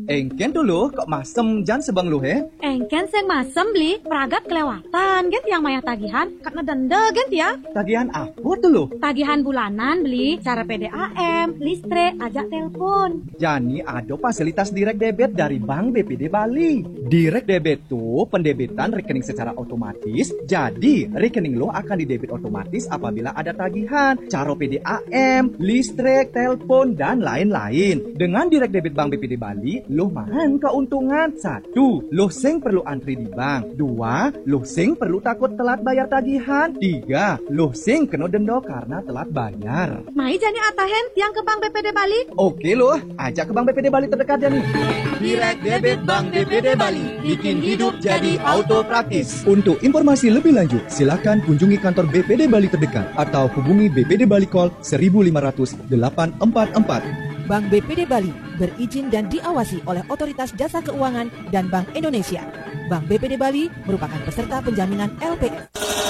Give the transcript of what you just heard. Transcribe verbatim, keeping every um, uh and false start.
Engken tuh loh, kok masem jan sebang lu he? Engken seng masem beli, peragat kelewatan gen yang maya tagihan, karena denda gen ya. Tagihan apa tuh loh? Tagihan bulanan beli, cara P D A M, listrik, ajak telepon. Jani ada fasilitas direct debit dari Bank B P D Bali. Direct debit tuh pendebitan rekening secara otomatis, jadi rekening lo akan didebit otomatis apabila ada tagihan, cara P D A M, listrik, telepon, dan lain-lain. Dengan direct debit Bank B P D Bali, lo mahan keuntungan. Satu, lo sing perlu antri di bank. Dua, lo sing perlu takut telat bayar tagihan. Tiga, lo sing kena denda karena telat bayar. Mai Jani atahen yang ke Bank B P D Bali. Oke lo, ajak ke Bank B P D Bali terdekat Jani. Direct debit Bank B P D Bali, bikin hidup jadi auto praktis. Untuk informasi lebih lanjut, silakan kunjungi kantor B P D Bali terdekat atau hubungi B P D Bali Call seribu lima ratus delapan empat empat. Bank B P D Bali berizin dan diawasi oleh Otoritas Jasa Keuangan dan Bank Indonesia. Bank B P D Bali merupakan peserta penjaminan L P F.